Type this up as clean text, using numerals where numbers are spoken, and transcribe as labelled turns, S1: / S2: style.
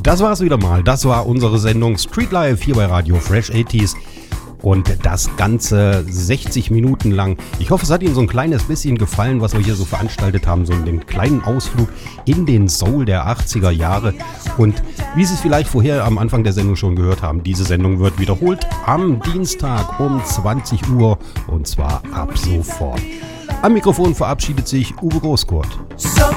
S1: Das war's wieder mal. Das war unsere Sendung Street Life hier bei Radio Fresh 80s. Und das Ganze 60 Minuten lang. Ich hoffe, es hat Ihnen so ein kleines bisschen gefallen, was wir hier so veranstaltet haben. So einen kleinen Ausflug in den Soul der 80er Jahre. Und wie Sie es vielleicht vorher am Anfang der Sendung schon gehört haben, diese Sendung wird wiederholt am Dienstag um 20 Uhr. Und zwar ab sofort. Am Mikrofon verabschiedet sich Uwe Großkurt.